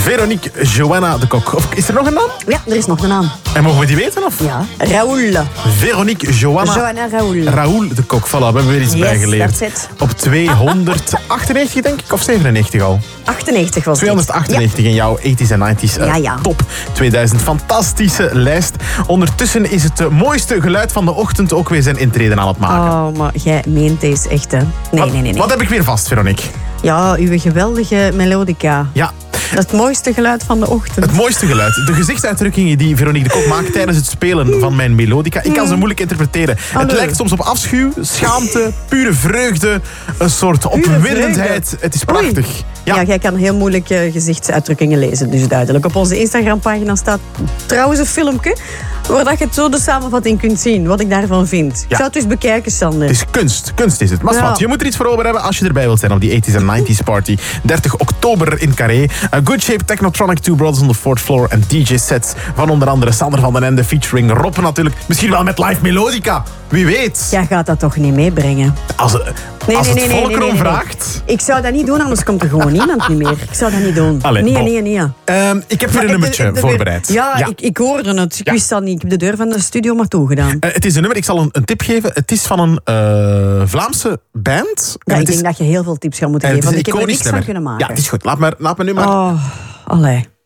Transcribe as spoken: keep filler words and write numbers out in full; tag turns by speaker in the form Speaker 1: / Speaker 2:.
Speaker 1: Veronique Joanna de Kok. Of is er nog een naam?
Speaker 2: Ja, er is nog een naam.
Speaker 1: En mogen we die weten? Of?
Speaker 2: Ja, Raoul.
Speaker 1: Veronique Joanna,
Speaker 2: Joanna Raoul.
Speaker 1: Raoul de Kok. Voilà, we hebben weer iets
Speaker 2: Yes,
Speaker 1: bijgeleerd.
Speaker 2: that's it.
Speaker 1: Op tweehonderdachtennegentig denk ik, of zevenennegentig al?
Speaker 2: achtennegentig was het.
Speaker 1: tweehonderdachtennegentig in jouw tachtiger en negentiger uh,
Speaker 2: Ja, ja.
Speaker 1: top tweeduizend. Fantastische lijst. Ondertussen is het uh, mooiste geluid van de ochtend ook weer zijn intreden aan het maken.
Speaker 2: Oh, maar jij meent deze echt, hè? Nee,
Speaker 1: wat,
Speaker 2: nee, nee, nee.
Speaker 1: Wat heb ik weer vast, Veronique?
Speaker 2: Ja, uw geweldige melodica.
Speaker 1: Ja.
Speaker 2: Dat is het mooiste geluid van de ochtend.
Speaker 1: Het mooiste geluid. De gezichtsuitdrukkingen die Veronique de Kok maakt tijdens het spelen van mijn melodica. Ik kan ze moeilijk interpreteren.
Speaker 2: Hallo.
Speaker 1: Het lijkt soms op afschuw, schaamte, pure vreugde. Een soort opwindendheid. Het is prachtig.
Speaker 2: Ja. ja, jij kan heel moeilijk uh, gezichtsuitdrukkingen lezen, dus duidelijk. Op onze Instagram-pagina staat trouwens een filmpje waar dat je het zo de samenvatting kunt zien, wat ik daarvan vind.
Speaker 1: Ja.
Speaker 2: Ik zou het eens bekijken, Sander.
Speaker 1: Het is kunst. Kunst is het. Maar
Speaker 2: Ja.
Speaker 1: wat, je moet er iets voor over hebben als je erbij wilt zijn op die tachtiger en negentiger party. dertig oktober in Carré. A Good Shape, Technotronic, Two Brothers on the Fourth Floor en D J-sets van onder andere Sander van den Ende featuring Rob natuurlijk. Misschien wel met live melodica. Wie weet.
Speaker 2: Jij gaat dat toch niet meebrengen?
Speaker 1: Als,
Speaker 2: Nee,
Speaker 1: als
Speaker 2: nee,
Speaker 1: het
Speaker 2: nee,
Speaker 1: volk
Speaker 2: nee, nee,
Speaker 1: erom
Speaker 2: nee, nee.
Speaker 1: vraagt.
Speaker 2: Ik zou dat niet doen, anders komt er gewoon niemand niet meer. Ik zou dat niet doen.
Speaker 1: Allee,
Speaker 2: nee,
Speaker 1: bon.
Speaker 2: nee, nee.
Speaker 1: Ehm, ik heb weer een
Speaker 2: Maar,
Speaker 1: nummertje
Speaker 2: de- de- de-
Speaker 1: voorbereid.
Speaker 2: Ja, Ik, ik hoorde het. Ik
Speaker 1: Ja.
Speaker 2: wist dat niet. Ik heb de deur van de studio maar toegedaan.
Speaker 1: Eh, het is een nummer, ik zal een, een tip geven. Het is van een eh, Vlaamse band.
Speaker 2: Ja,
Speaker 1: En
Speaker 2: ik
Speaker 1: het is,
Speaker 2: denk dat je heel veel tips gaat moeten
Speaker 1: en het
Speaker 2: geven,
Speaker 1: is
Speaker 2: want
Speaker 1: een
Speaker 2: ik heb er
Speaker 1: iconisch
Speaker 2: niks van
Speaker 1: nummer.
Speaker 2: kunnen maken.
Speaker 1: Ja, het is goed. Laat me, laat me nu maar...
Speaker 2: Oh, allee.